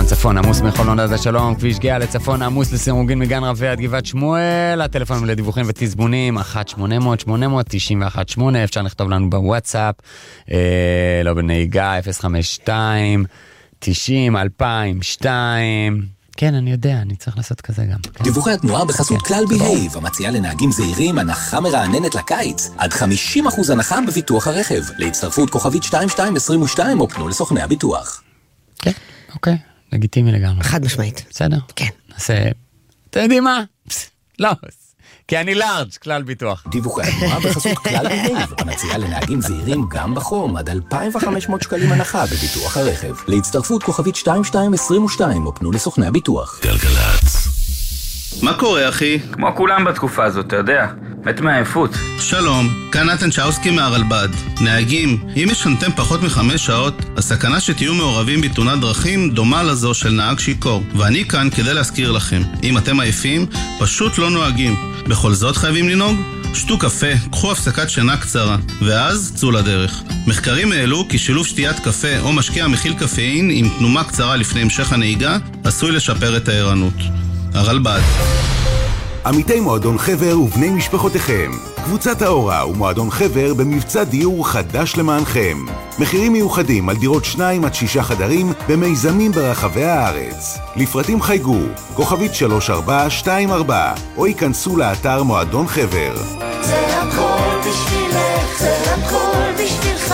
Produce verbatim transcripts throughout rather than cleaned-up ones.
איילון צפון, עמוס מחולון עד השלום, כביש גאה לצפון, עמוס לסירוגין מגן רבי עד גבעת שמואל, הטלפונים לדיווחים ותזבונים, אחת שמונה אפס אפס שמונה אפס אפס תשע אחת שמונה, אפשר לכתוב לנו בוואטסאפ, אה, לא בנהיגה, אפס חמש שתיים תשעים אלפיים שתיים, כן, אני יודע, אני צריך לעשות כזה גם. דיווחי התנועה בחסות כלל בהייב, המציעה לנהגים זהירים הנחה מרעננת לקיץ, עד חמישים אחוז הנחה בביטוח הרכב, להצטרפות כוכבית שתיים שתיים עשרים ושתיים או פנו לסוכני הביטוח. כן, אוקיי, לגיטימי לגמרי. חד משמעית. בסדר? כן. נעשה, אתה יודעים מה? לא, כי אני לארג' כלל ביטוח. דיווחי התנועה בחסות כלל בהייב, המציעה לנהגים זהירים גם בחום, עד אלפיים וחמש מאות שקלים הנחה בביטוח הרכב, להצטרפות כוכבית שתיים שתיים עשרים ושתיים או פנו לסוכני הביטוח. גלגלצ. מה קורה, אחי? כמו כולם בתקופה הזאת, אתה יודע, מת מהעייפות. שלום, כאן נתן צ'אוסקי מהרלב"ד. נהגים, אם ישנתם פחות מחמש שעות, הסכנה שתהיו מעורבים בתאונת דרכים דומה לזו של נהג שיקור. ואני כאן כדי להזכיר לכם, אם אתם עייפים, פשוט לא נוהגים. בכל זאת חייבים לנהוג? שתו קפה, קחו הפסקת שינה קצרה, ואז צאו לדרך. מחקרים העלו כי שילוב שתיית קפה או משקה המכיל קפאין עם תנומה קצרה לפני המשך הנהיגה, עשוי לשפר את הערנות. הרלב"ד. עמיתי מועדון חבר ובני משפחותיכם. קבוצת האורה ומועדון חבר במבצע דיור חדש למענכם. מחירים מיוחדים על דירות שניים עד שישה חדרים במיזמים ברחבי הארץ. לפרטים חייגו, כוכבית שלוש ארבע שתיים ארבע, או ייכנסו לאתר מועדון חבר. זה הכל בשבילך, זה הכל בשבילך,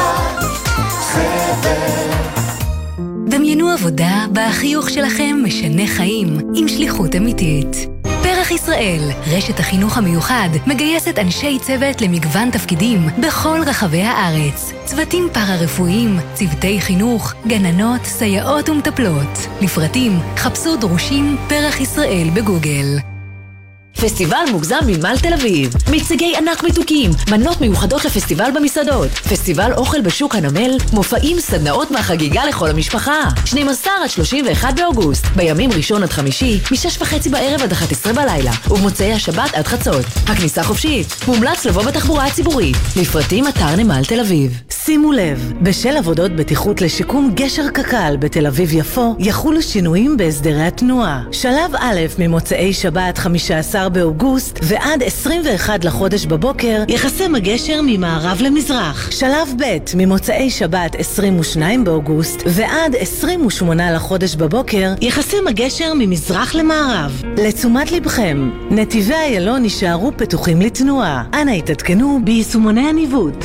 חבר. דמיינו עבודה בה החיוך שלכם משנה חיים עם שליחות אמיתית. פרח ישראל, רשת החינוך המיוחד, מגייסת אנשי צוות למגוון תפקידים בכל רחבי הארץ. צוותים פארה-רפואיים, צוותי חינוך, גננות, סייעות ומטפלות. לפרטים, חפשו דרושים פרח ישראל בגוגל. פסטיבל מוגזם ממל תל אביב. מיצגי ענק מתוקים, מנות מיוחדות לפסטיבל במסעדות, פסטיבל אוכל בשוק הנמל, מופעים סדנאות מהחגיגה לכל המשפחה. שנים עשר עד שלושים ואחד באוגוסט, בימים ראשון עד חמישי, משש וחצי בערב עד אחת עשרה בלילה, ובמוצאי השבת עד חצות. הכניסה חופשית, מומלץ לבוא בתחבורה הציבורית. לפרטים אתר נמל תל אביב. שימו לב, בשל עבודות בטיחות לשיקום גשר קק"ל בתל אביב יפו, יחולו שינויים בהסדרי התנועה. שלב א' ממוצאי שבת חמישה עשר באוגוסט ועד עשרים ואחד לחודש בבוקר יחסם הגשר ממערב למזרח. שלב ב' ממוצאי שבת עשרים ושניים באוגוסט ועד עשרים ושמונה לחודש בבוקר יחסם הגשר ממזרח למערב. לתשומת לבכם, נתיבי איילון יישארו פתוחים לתנועה. אנא התעדכנו ביישומוני הניווט.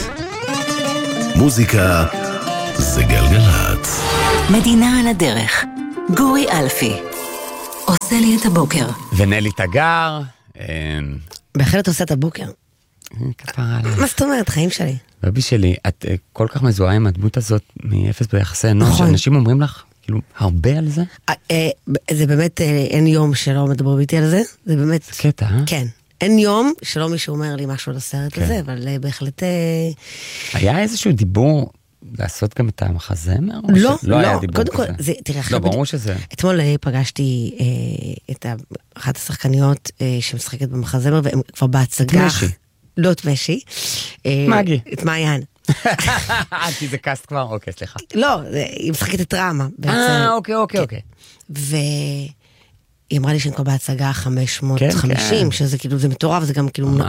מוזיקה זה גלגלצ. מדינה על הדרך. גורי אלפי עושה לי את הבוקר. ונלי תגר. בהחלט עושה את הבוקר. כפרה עליי. מה זאת אומרת? חיים שלי. רבי שלי, את כל כך מזוהה עם הדמות הזאת מאפס ביחסי אנוש, שאנשים אומרים לך, כאילו, הרבה על זה? זה באמת, אין יום שלא מדבר איתי על זה. זה באמת... זה קטע, אה? כן. אין יום שלא מישהו אומר לי משהו על הסרט הזה, אבל בהחלט... היה איזשהו דיבור לעשות גם את המחזמר? לא, לא היה דיבור כזה. לא, ברור שזה... אתמול פגשתי את אחת השחקניות שמשחקת במחזמר, והם כבר בהצגה... את משי. לא את משי. מגי. את מעיין. כי זה קאסט כבר? אוקיי, סליחה. לא, היא משחקת את רמה. אה, אוקיי, אוקיי, אוקיי. והיא אמרה לי שאני כבר בהצגה חמש מאות וחמישים, שזה כאילו, זה מטורף, זה גם כאילו